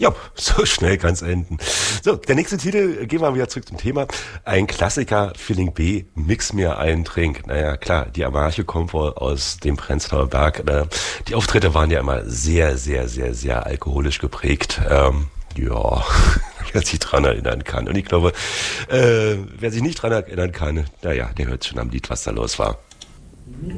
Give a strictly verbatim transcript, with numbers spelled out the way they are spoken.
Ja, so schnell kann's enden. So, der nächste Titel, gehen wir wieder zurück zum Thema. Ein Klassiker, Feeling B, Mix mir einen Trink. Naja, klar, die Amarche kommt wohl aus dem Prenzlauer Berg. Äh, die Auftritte waren ja immer sehr, sehr, sehr, sehr alkoholisch geprägt. Ähm, ja, wer sich dran erinnern kann. Und ich glaube, äh, wer sich nicht dran erinnern kann, naja, der hört schon am Lied, was da los war.